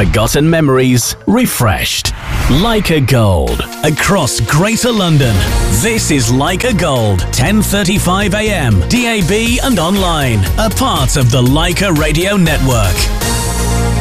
forgotten memories refreshed. Leica Gold, across Greater London. This is Leica Gold, 10:35 a.m, DAB and online, a part of the Leica Radio Network.